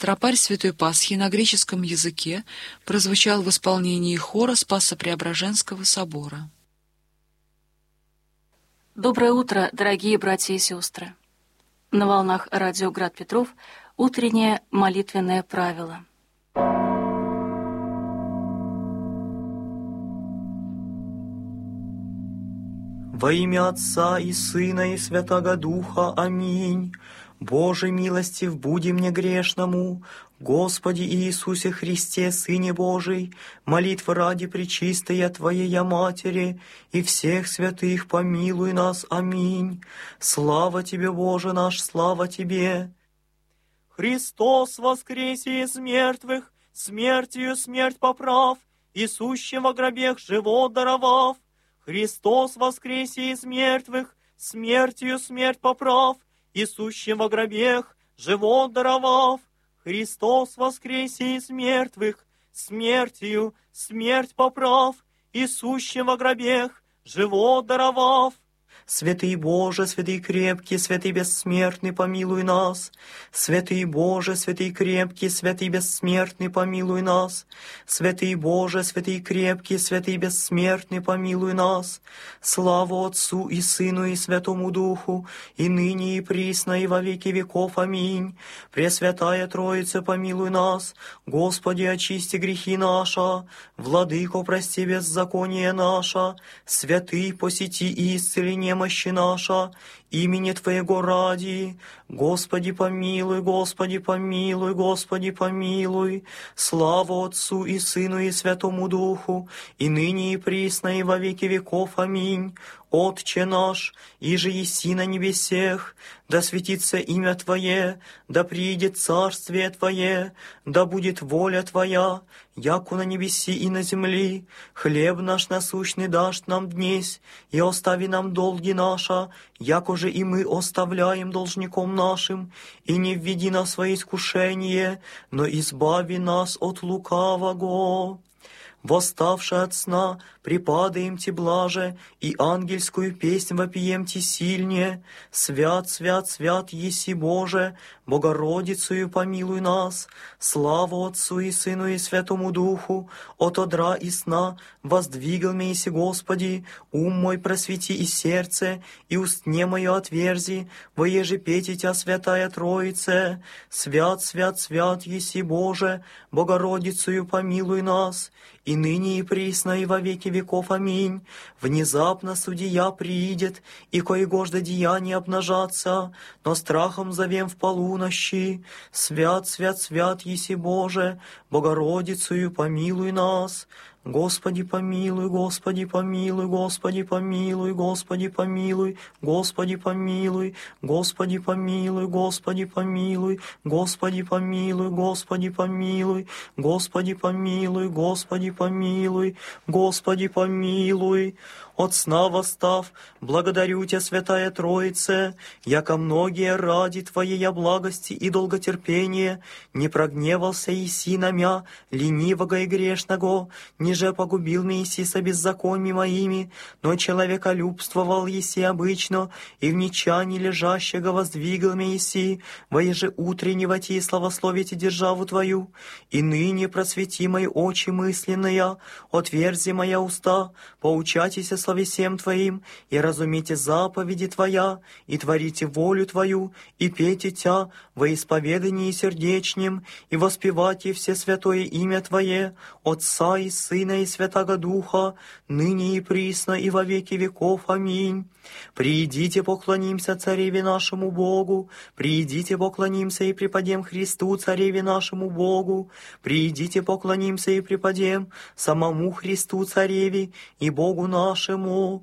Тропарь Святой Пасхи на греческом языке прозвучал в исполнении хора Спасо-Преображенского собора. Доброе утро, дорогие братья и сестры! На волнах радио «Град Петров» утреннее молитвенное правило. Во имя Отца и Сына и Святаго Духа. Аминь. Боже милостив, буди мне грешному, Господи Иисусе Христе, Сыне Божий, молитва ради пречистая Твоей Матери и всех святых помилуй нас. Аминь. Слава Тебе, Боже наш, слава Тебе. Христос воскресе из мертвых, смертью смерть поправ, и сущим во гробех живот даровав. Христос воскресе из мертвых, смертью смерть поправ, и сущим во гробех живот даровав. Христос воскресе из мертвых, смертью смерть поправ, и сущим во гробех живот даровав. Святый Боже, святый крепкий, святый бессмертный, помилуй нас. Святый Боже, святый крепкий, святый бессмертный, помилуй нас. Святый Боже, святый крепкий, святый бессмертный, помилуй нас. Слава Отцу и Сыну и Святому Духу, и ныне и присно и во веки веков. Аминь. Пресвятая Троица, помилуй нас. Господи, очисти грехи наши. Владыко, прости беззаконие наше. Святый, посети и исцели немощи наша, имени Твоего ради. Господи, помилуй, Господи, помилуй, Господи, помилуй. Слава Отцу и Сыну и Святому Духу, и ныне и присно и во веки веков. Аминь. Отче наш, иже еси на небесех, да светится имя Твое, да приидет царствие Твое, да будет воля Твоя, яко на небеси и на земли. Хлеб наш насущный дашь нам днесь, и остави нам долги наши, яко же и мы оставляем должником нашим, и не введи нас во искушение, но избави нас от лукавого. Восставши от сна, припадаем Ти блаже, и ангельскую песнь вопием Ти сильнее. Свят, свят, свят еси Боже, Богородицею помилуй нас. Слава Отцу и Сыну и Святому Духу, от одра и сна воздвигал мейся Господи, ум мой просвети и сердце, и устне мое отверзи, воеже пети Тя Святая Троице. Свят, свят, свят еси Боже, Богородицею помилуй нас. И ныне и присно и во веки веков. Аминь. Внезапно судья приидет, и коегожда деяния обнажатся, но страхом зовем в полунощи. Свят, свят, свят еси Боже, Богородицею помилуй нас. Господи, помилуй, Господи, помилуй, Господи, помилуй, Господи, помилуй, Господи, помилуй, Господи, помилуй, Господи, помилуй, Господи, помилуй, Господи, помилуй, Господи, помилуй, Господи, помилуй, Господи, помилуй. От сна восстав, благодарю Тя, Святая Троице, яко многие ради Твоей благости и долготерпения не прогневался еси на мя, ленивого и грешного, ниже погубил меня еси со беззакониями моими, но человеколюбствовал еси обычно, и в нечани лежащего воздвигал меня еси, воеже утреннего Ти славословите державу Твою, и ныне просвети мои очи мысленные, отверзи моя уста, поучайтесь славе всем Твоим, и разумейте заповеди Твоя, и творите волю Твою, и пейте Тя во исповедании сердечнем, и воспевайте все святое имя Твое, Отца и Сына и Святаго Духа, ныне и присно и во веки веков. Аминь. Приидите, поклонимся Цареве нашему Богу, приидите, поклонимся и преподем Христу, Цареве нашему Богу, приидите, поклонимся и преподем самому Христу, Цареве и Богу нашему.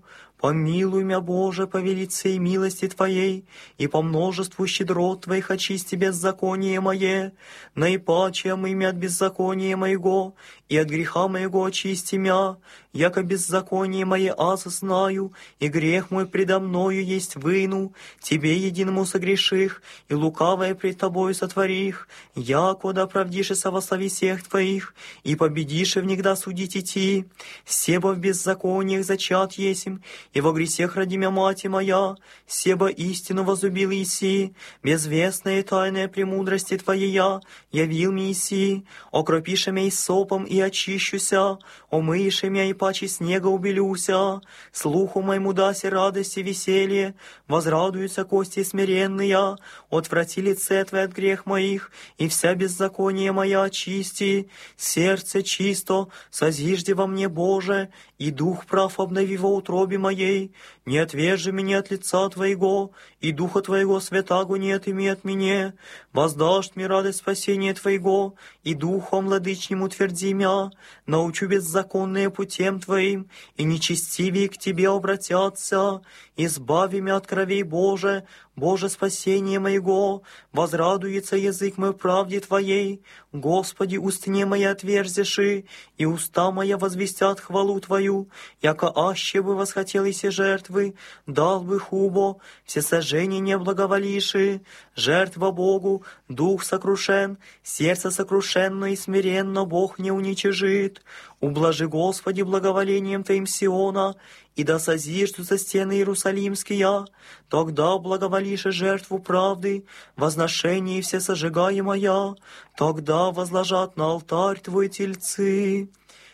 Помилуй мя, Боже, по велицей милости Твоей, и по множеству щедрот Твоих очисти беззаконие мое, наипаче омыми от беззакония моего, и от греха моего очисти мя, яко беззаконие мое аз знаю, и грех мой предо мною есть выну, Тебе единому согреших, и лукавое пред Тобою сотворих, яко да оправдишься во славе всех Твоих, и победишь в них да судить идти, себо в беззакониях зачат есмь, и во грехах родимя мати моя, себо истину возлюбил Иси, безвестная и тайная премудрости Твоея, явил мне Иси, окропише мя исопом и очищуся, омыше мя и паче снега убелюся, слуху моему даси радость и веселье, возрадуются кости смиренные, отврати лице Твое от грех моих, и вся беззаконие моя очисти, сердце чисто, созижди во мне, Боже, и дух прав обнови во утробе моей, не отвержи меня от лица Твоего, и духа Твоего святаго не отыми от меня, воздашь мне радость спасения Твоего, и духом владычним утверди мя, научу беззаконные путем Твоим, и нечестивее к Тебе обратятся, избави мя от кровей, Боже, Боже, спасение моего, возрадуется язык мой в правде Твоей, Господи, устне моя отверзиши, и уста моя возвестят хвалу Твою, яко аще бы восхотелись жертвы, дал бы хубо, все сожжения не благоволиши, жертва Богу, дух сокрушен, сердце сокрушенно и смиренно Бог не уничижит. Ублажи, Господи, благоволением Твоим Сиона, и да созиждутся стены Иерусалимские, тогда благоволишь жертву правды, возношение все сожигаемое, тогда возложат на алтарь Твой тельцы.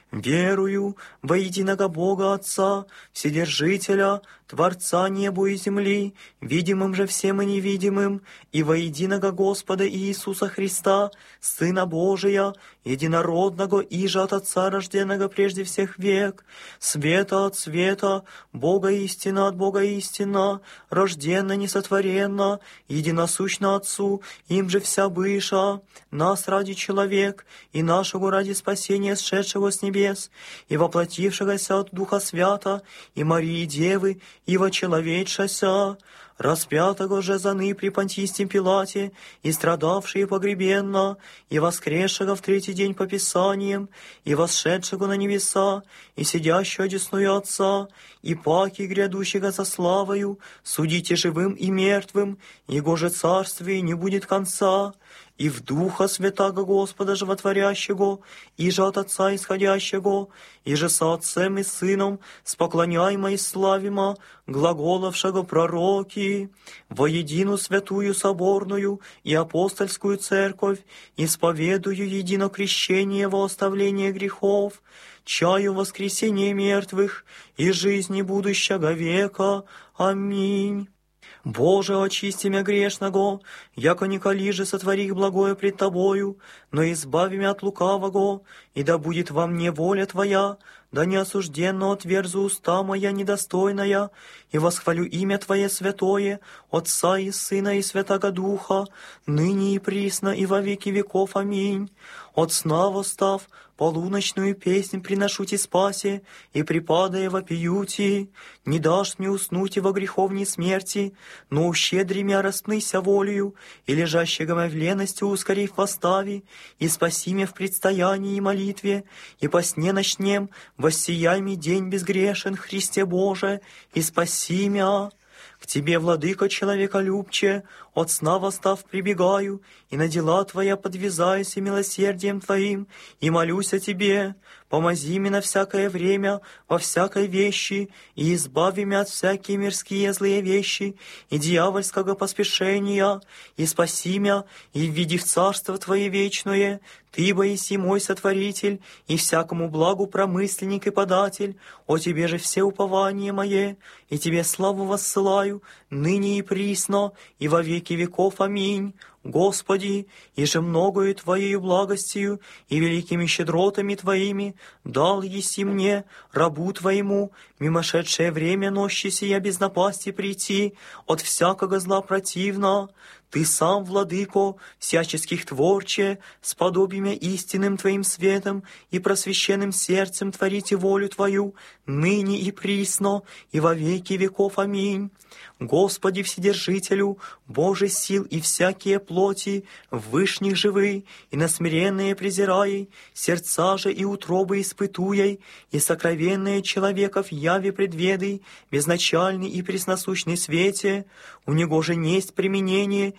Верую во единого Бога Отца, Вседержителя, Творца неба и земли, видимым же всем и невидимым, и во единого Господа Иисуса Христа, Сына Божия, единородного иже от Отца, рожденного прежде всех век, света от света, Бога истина от Бога истина, рожденно несотворенно, единосущно Отцу, им же вся быша, нас ради человек, и нашего ради спасения сшедшего с небес, и воплотившегося от Духа Свята, и Марии Девы, и вочеловечася, распятого же заны при Понтийском Пилате, и страдавшие погребенно, и воскресшего в третий день по Писаниям, и восшедшего на небеса, и сидящего одесную Отца, и паки грядущего за славою, судите живым и мертвым, его же царствие не будет конца, и в Духа Святаго Господа Животворящего, и же от Отца исходящего, и же со Отцем и Сыном, споклоняемо и славимо, глаголовшего пророки, во едину святую соборную и апостольскую церковь, исповедую едино крещение во оставление грехов, чаю воскресения мертвых и жизни будущего века. Аминь. Боже, очисти мя грешного, яко николи же сотвори благое пред Тобою, но избави мя от лукавого, и да будет во мне воля Твоя, да не осужденно отверзу уста моя недостойная, и восхвалю имя Твое святое, Отца и Сына и Святаго Духа, ныне и присно и во веки веков. Аминь. От сна восстав, полуночную песнь приношу Ти спасе, и припадая вопиюти, не дашь мне уснуть и во греховней смерти, но ущедри мя распнися волею, и лежащего мя в лености ускорив постави, и спаси мя в предстоянии и молитве, и по сне ночнем воссияй ми день безгрешен, Христе Боже, и спаси мя. К Тебе, владыка человеколюбче, от сна восстав прибегаю, и на дела Твоя подвязаюсь и милосердием Твоим, и молюсь о Тебе. Помози мне на всякое время, во всякой вещи, и избави меня от всякие мирские злые вещи, и дьявольского поспешения, и спаси меня, и введи в царство Твое вечное. Ты, боиси мой сотворитель, и всякому благу промысленник и податель, о Тебе же все упование мое, и Тебе славу воссылаю, ныне и присно, и во веки веков. Аминь. Господи, иже многою Твоею благостью и великими щедротами Твоими дал еси мне, рабу Твоему, мимошедшее время нощи сия без напасти прийти, от всякого зла противно. Ты сам, владыко, всяческих творче, сподобимя истинным Твоим светом и просвященным сердцем творите волю Твою, ныне и присно, и во веки веков. Аминь. Господи Вседержителю, Боже сил и всякие плоти, вышних живы, и на смиренные презирай, сердца же и утробы испытуй, и сокровенные человеков яви предведай, безначальный и пресносущный свете, у него же несть применение,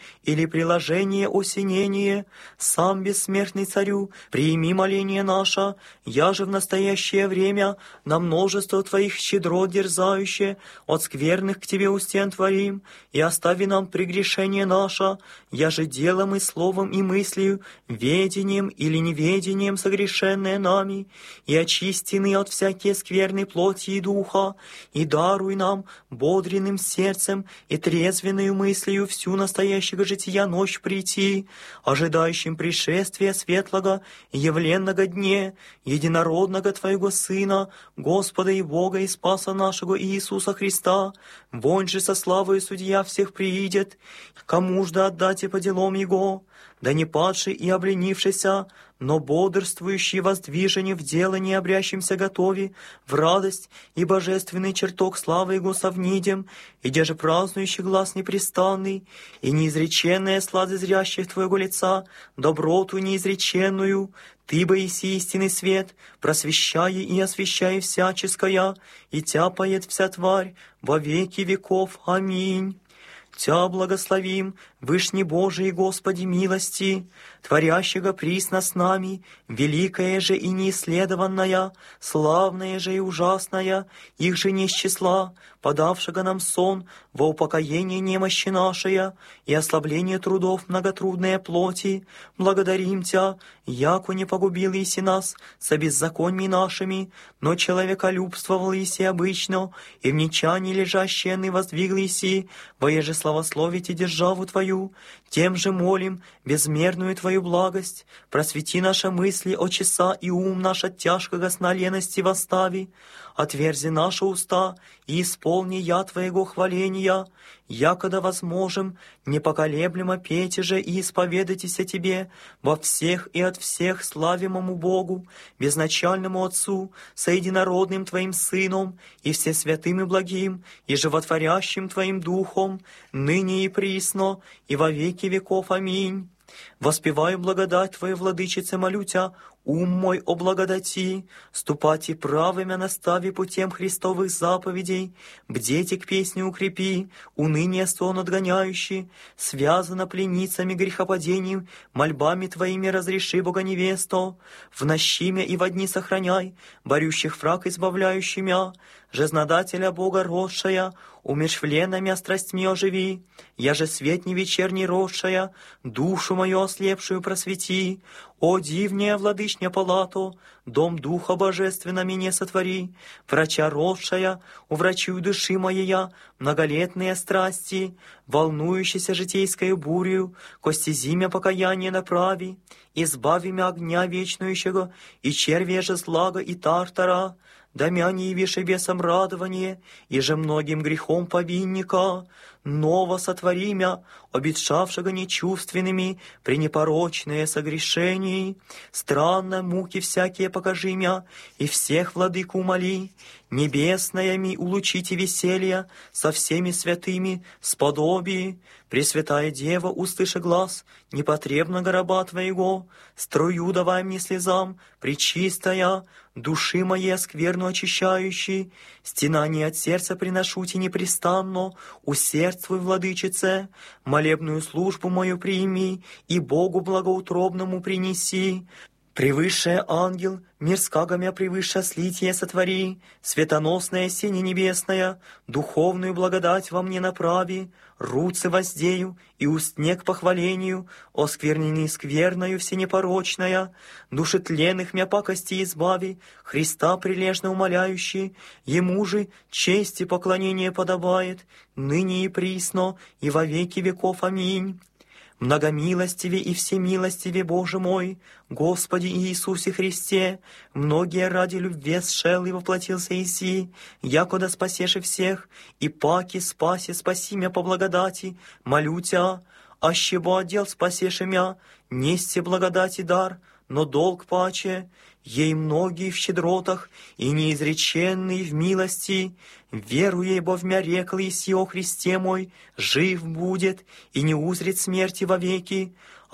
или приложение осенение. Сам бессмертный Царю, прими моление наше, я же в настоящее время на множество Твоих щедрот дерзающее, от скверных к Тебе устен творим, и остави нам прегрешение наше, я же делом и словом и мыслью, ведением или неведением согрешенное нами, и очистины от всякие скверной плоти и духа, и даруй нам бодренным сердцем и трезвенную мыслью всю настоящего жития ночь прийти, ожидающим пришествия светлого и явленного дне, единородного Твоего Сына, Господа и Бога и Спаса нашего Иисуса Христа, вонь же со славою судья всех приидет, кому ж да отдате по делам Его, да не падший и обленившийся, но бодрствующий воздвижение в делании обрящимся готови, в радость и божественный чертог славы Его совнидем, и где же празднующий глаз непрестанный, и неизреченная слада зрящих Твоего лица, доброту неизреченную, Ты бы иси истинный свет, просвещая и освещая всяческое, и тяпает вся тварь во веки веков. Аминь. Тя благословим, Вышний Божий Господи милости, творящего присно с нами, великая же и неисследованная, славная же и ужасная, их же не с числа, подавшего нам сон во упокоение немощи нашей и ослабление трудов многотрудной плоти, благодарим Тя, яко не погубил иси нас со беззаконьми нашими, но человеколюбствовал иси обычно, и в нечании лежащие ны воздвигл иси, воеже славословите державу Твою, тем же молим безмерную Твою благость, просвети наши мысли от часа и ум наш от тяжкого сна лености восстави, отверзи наши уста и исполни я Твоего хваления, якода возможем непоколеблемо пейте же и исповедайтесь о Тебе во всех и от всех славимому Богу, безначальному Отцу, соединородным Твоим Сыном и всесвятым и благим, и животворящим Твоим Духом, ныне и присно, и во веки веков. Аминь. Воспеваю благодать Твою, Владычице, молю Тя, ум мой о благодати, ступати правыми настави путем Христовых заповедей, бдете к песне укрепи, уныние сон отгоняющий, связано пленницами грехопадением, мольбами Твоими разреши, Бога невесту, в нощи мя и во дни сохраняй, борющих враг избавляющий мя, жизнодателя Бога родшая, умершвленными страстьми оживи, я же свет не вечерний родшая, душу мою ослепшую просвети, о дивняя владычня палату, дом Духа Божественно мне сотвори, врача родшая, уврачуй души моя, многолетные страсти, волнующейся житейскою бурью, кости зимя покаяние направи, избави мя огня вечнующего, и червя же злага и тартара, да мя не явишь бесом радование, и же многим грехом повинника, ново сотвори мя, обетшавшего нечувственными, пренепорочные согрешений, странно муки всякие покажи мя, и всех владыку моли, небесная ми улучите веселья, со всеми святыми сподоби, Пресвятая Дева, услыши глаз непотребного раба Твоего, струю давай мне слезам, пречистая, души моей скверну очищающий, стенание от сердца приношу Ти непрестанно, усердствуй, Владычице, молебную службу мою прими и Богу благоутробному принеси. Превысшая ангел, мирского мя превыше слитие сотвори, светоносная сине небесная, духовную благодать во мне направи, руцы воздею и устне к похвалению, оскверненный скверною всенепорочная, души тленных мя пакости избави, Христа прилежно умоляющий, Ему же честь и поклонение подобает, ныне и присно, и во веки веков. Аминь. Многомилостиве и всемилостиве Боже мой, Господи Иисусе Христе, многие ради любви сшел и воплотился Иси, якода спасеши всех, и паки спаси спаси мя по благодати, молю Тя, ащебо отдел спасеши мя, нести благодати дар, но долг паче, ей многие в щедротах и неизреченный в милости, веруя, бо в мя рекл Иси о Христе мой, жив будет и не узрит смерти вовеки,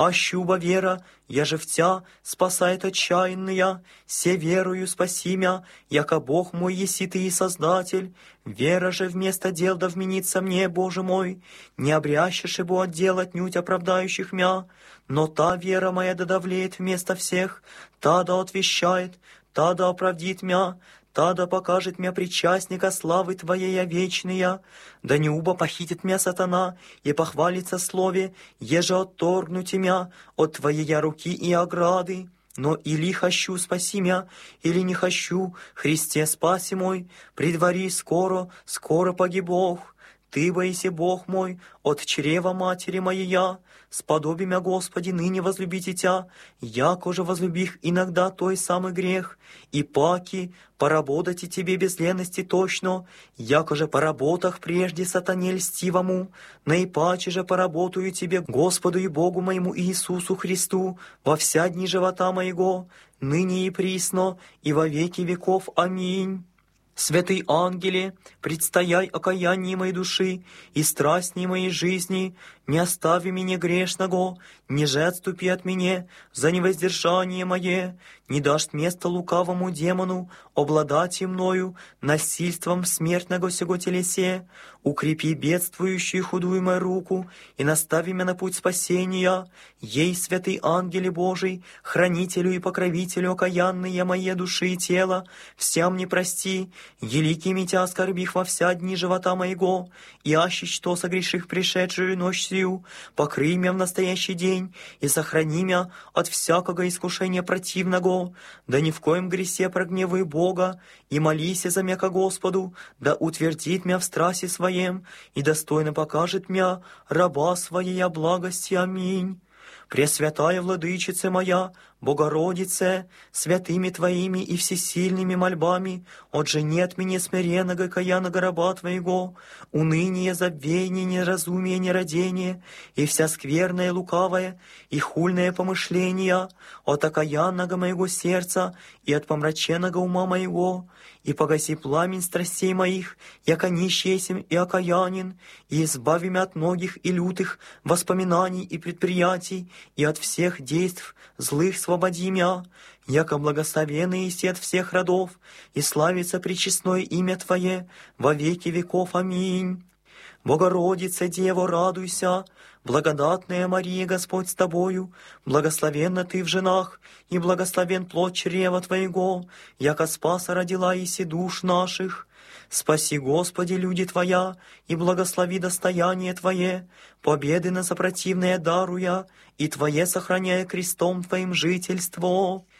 Ащуба вера, я же в Тя спасает отчаянная, се верою спаси мя, яко Бог мой еси Ты и Создатель. Вера же вместо дел да вменится мне, Боже мой, не обрящешь ибо от дел отнюдь оправдающих мя, но та вера моя да давлеет вместо всех, та да отвещает, та да оправдит мя, та да покажет мя причастника славы Твоей вечная, да не уба похитит мя сатана и похвалится слове, еже отторгнуть мя от Твоей руки и ограды. Но или хочу спаси мя, или не хочу, Христе спаси мой, предвари скоро, скоро погиб Бог. Ты, боиси Бог мой, от чрева матери моей я, сподоби мя, Господи, ныне возлюбите Тя, яко же возлюбих иногда той самый грех, и паки поработайте Тебе без лености точно, яко же по работах прежде сатане льстивому, наипаче же поработаю Тебе, Господу и Богу моему Иисусу Христу, во вся дни живота моего, ныне и присно, и во веки веков. Аминь. Святый ангеле, предстояй окаянии моей души и страстней моей жизни, не остави меня грешного, не же отступи от меня за невоздержание мое, не дашь место лукавому демону обладать и мною насильством смертного сего телесе, укрепи бедствующую худую мою руку и настави меня на путь спасения, ей, святый ангеле Божий, хранителю и покровителю окаянные моей души и тела, всем не прости, еликими Тя оскорбих во вся дни живота моего, и аще что согреших пришедшую ночь сию, покрый меня в настоящий день и сохрани меня от всякого искушения противного, да ни в коем гресе прогневай Бога, и молися за меня ко Господу, да утвердит меня в страсти своем, и достойно покажет меня раба своей благости. Аминь. Пресвятая Владычица моя, Богородице, святыми Твоими и всесильными мольбами, отжени от меня смиренного каяного раба Твоего, уныние, забвение, неразумие, нерадение, и вся скверная, лукавая и хульное помышления, от окаянного моего сердца и от помраченного ума моего, и погаси пламень страстей моих, яко нищ есмь и окаянин, и избави меня от многих и лютых воспоминаний и предприятий, и от всех действ злых свободи мя, яко благословенный еси от всех родов, и славится пречестное имя Твое во веки веков. Аминь. Богородица, Дева, радуйся, благодатная Мария, Господь с Тобою, благословенна Ты в женах, и благословен плод чрева Твоего, яко Спаса родила еси душ наших. Спаси, Господи, люди Твоя, и благослови достояние Твое, победы на сопротивное даруя, и Твое сохраняя крестом Твоим жительство.